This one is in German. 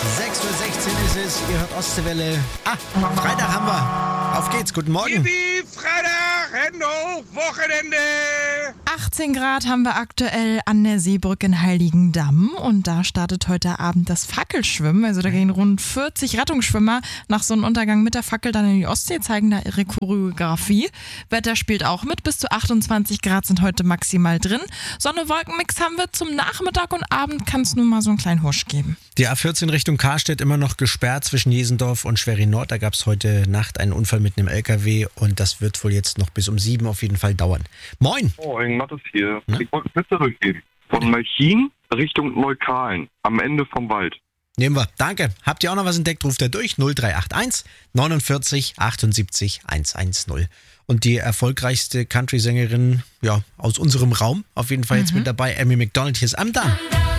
6:16 Uhr ist es, ihr hört Ostseewelle. Freitag haben wir. Auf geht's, guten Morgen. Yippie, Freitag, Hände hoch, Wochenende. 18 Grad haben wir aktuell an der Seebrücke in Heiligendamm und da startet heute Abend das Fackelschwimmen. Also da gehen rund 40 Rettungsschwimmer nach Sonnenuntergang mit der Fackel dann in die Ostsee, zeigen da ihre Choreografie. Wetter spielt auch mit, bis zu 28 Grad sind heute maximal drin. Sonne-Wolken-Mix haben wir zum Nachmittag und Abend kann es nun mal so einen kleinen Husch geben. Die A14 Richtung Karstedt immer noch gesperrt zwischen Jesendorf und Schwerin Nord. Da gab es heute Nacht einen Unfall mit einem LKW und das wird wohl jetzt noch bis um 7 auf jeden Fall dauern. Moin! Moin, Mattes hier. Ja? Ich wollte eine Witze durchgeben. Von Malchin Richtung Neukalen, am Ende vom Wald. Nehmen wir. Danke. Habt ihr auch noch was entdeckt? Ruft er durch 0381 49 78 110. Und die erfolgreichste Country-Sängerin aus unserem Raum, auf jeden Fall jetzt mit dabei, Amy Macdonald. Hier ist I'm Done.